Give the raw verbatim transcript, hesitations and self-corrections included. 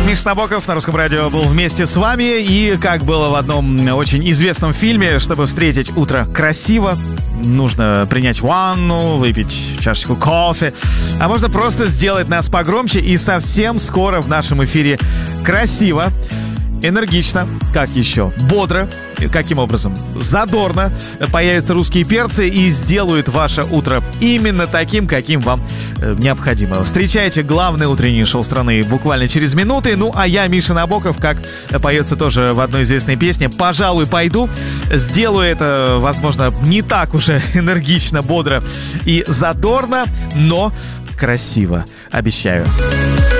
Миша Набоков на Русском радио был вместе с вами. И как было в одном очень известном фильме, чтобы встретить утро красиво, нужно принять ванну, выпить чашечку кофе. А можно просто сделать нас погромче. И совсем скоро в нашем эфире красиво, энергично, как еще, бодро, каким образом, задорно появятся русские перцы и сделают ваше утро именно таким, каким вам э, необходимо. Встречайте главное утреннее шоу страны буквально через минуты. Ну, а я, Миша Набоков, как поется тоже в одной известной песне, пожалуй, пойду. Сделаю это, возможно, не так уже энергично, бодро и задорно, но красиво. Обещаю.